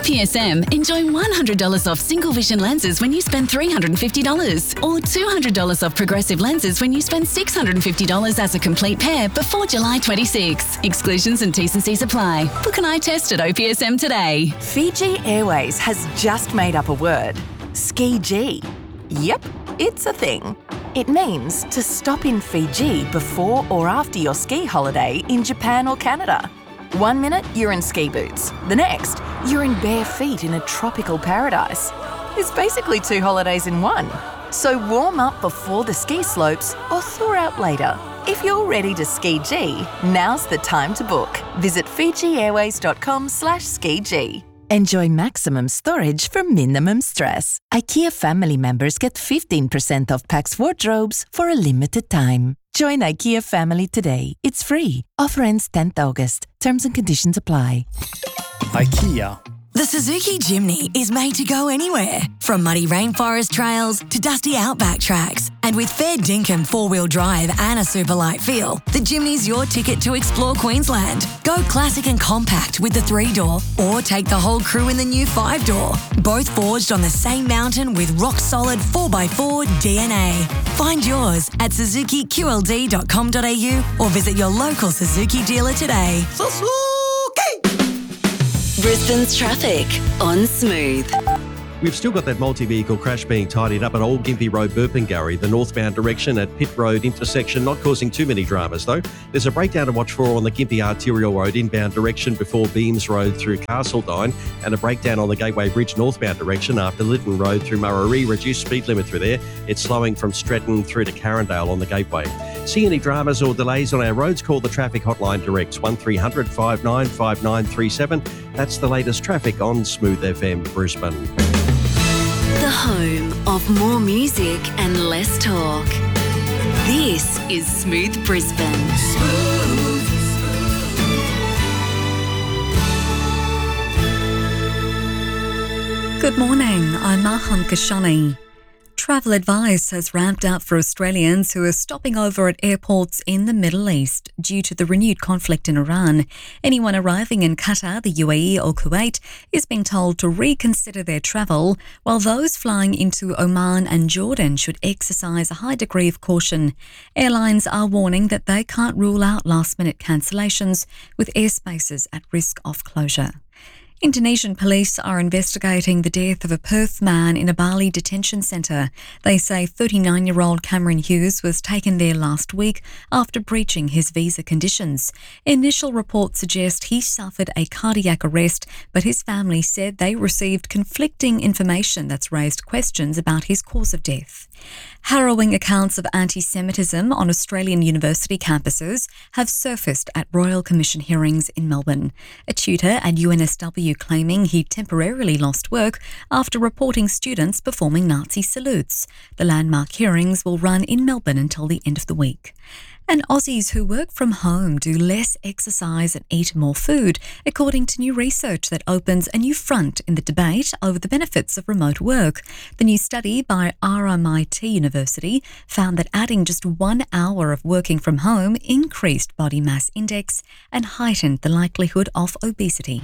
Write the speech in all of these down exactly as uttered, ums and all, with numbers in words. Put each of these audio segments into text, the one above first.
P S M, enjoy one hundred dollars off single vision lenses when you spend three hundred fifty dollars or two hundred dollars off progressive lenses when you spend six hundred fifty dollars as a complete pair before July twenty-sixth. Exclusions and T's and C's apply. Book an eye test at O P S M today. Fiji Airways has just made up a word. Ski-G. Yep, it's a thing. It means to stop in Fiji before or after your ski holiday in Japan or Canada. One minute, you're in ski boots. The next, you're in bare feet in a tropical paradise. It's basically two holidays in one. So warm up before the ski slopes or thaw out later. If you're ready to ski-G, now's the time to book. Visit fijiairways.com slash ski-G. Enjoy maximum storage for minimum stress. IKEA family members get fifteen percent off Pax wardrobes for a limited time. Join IKEA family today. It's free. Offer ends tenth August. Terms and conditions apply. IKEA. The Suzuki Jimny is made to go anywhere, from muddy rainforest trails to dusty outback tracks. And with fair dinkum four-wheel drive and a super light feel, the Jimny's your ticket to explore Queensland. Go classic and compact with the three-door, or take the whole crew in the new five-door. Both forged on the same mountain with rock-solid four by four D N A. Find yours at suzuki q l d dot com dot a u or visit your local Suzuki dealer today. Suzuki! Brisbane's traffic on Smooth. We've still got that multi-vehicle crash being tidied up at Old Gympie Road, Burpengary, the northbound direction at Pitt Road intersection, not causing too many dramas though. There's a breakdown to watch for on the Gympie Arterial Road inbound direction before Beams Road through Castledine, and a breakdown on the Gateway Bridge northbound direction after Lytton Road through Murarrie. Reduced speed limit through there. It's slowing from Stretton through to Carindale on the Gateway. See any dramas or delays on our roads? Call the traffic hotline direct, one three hundred five nine five nine three seven. That's the latest traffic on Smooth F M Brisbane. The home of more music and less talk. This is Smooth Brisbane. Smooth. Good morning, I'm Maham Kashani. Travel advice has ramped up for Australians who are stopping over at airports in the Middle East due to the renewed conflict in Iran. Anyone arriving in Qatar, the U A E or Kuwait is being told to reconsider their travel, while those flying into Oman and Jordan should exercise a high degree of caution. Airlines are warning that they can't rule out last-minute cancellations with airspaces at risk of closure. Indonesian police are investigating the death of a Perth man in a Bali detention centre. They say thirty-nine-year-old Cameron Hughes was taken there last week after breaching his visa conditions. Initial reports suggest he suffered a cardiac arrest, but his family said they received conflicting information that's raised questions about his cause of death. Harrowing accounts of anti-Semitism on Australian university campuses have surfaced at Royal Commission hearings in Melbourne. A tutor at U N S W claiming he temporarily lost work after reporting students performing Nazi salutes. The landmark hearings will run in Melbourne until the end of the week. And Aussies who work from home do less exercise and eat more food, according to new research that opens a new front in the debate over the benefits of remote work. The new study by R M I T University found that adding just one hour of working from home increased body mass index and heightened the likelihood of obesity.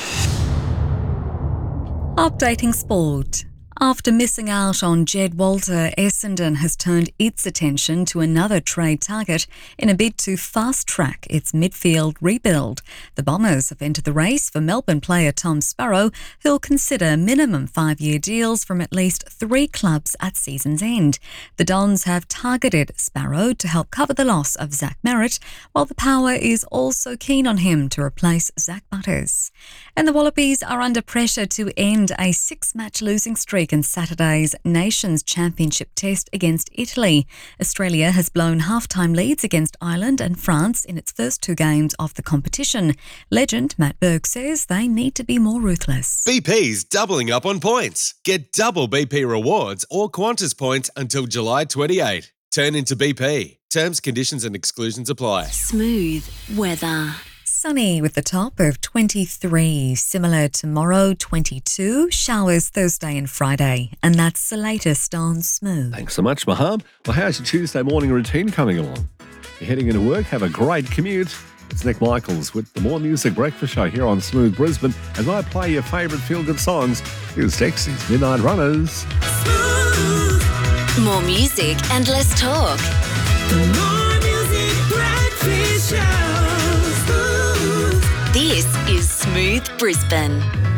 Updating sport. After missing out on Jed Walter, Essendon has turned its attention to another trade target in a bid to fast-track its midfield rebuild. The Bombers have entered the race for Melbourne player Tom Sparrow, who'll consider minimum five-year deals from at least three clubs at season's end. The Dons have targeted Sparrow to help cover the loss of Zach Merritt, while the Power is also keen on him to replace Zach Butters. And the Wallabies are under pressure to end a six-match losing streak in Saturday's Nations Championship test against Italy. Australia has blown half-time leads against Ireland and France in its first two games of the competition. Legend Matt Burke says they need to be more ruthless. B P's doubling up on points. Get double B P rewards or Qantas points until July twenty-eighth. Turn into B P. Terms, conditions and exclusions apply. Smooth weather. Sunny with a top of twenty-three. Similar tomorrow, twenty-two. Showers Thursday and Friday. And that's the latest on Smooth. Thanks so much, Maham. Well, how's your Tuesday morning routine coming along? You're heading into work, have a great commute. It's Nick Michaels with the More Music Breakfast Show here on Smooth Brisbane. As I play your favourite feel-good songs, here's Dexy's Midnight Runners. More music and less talk. The More Music Breakfast Show. Smooth. This is Smooth Brisbane.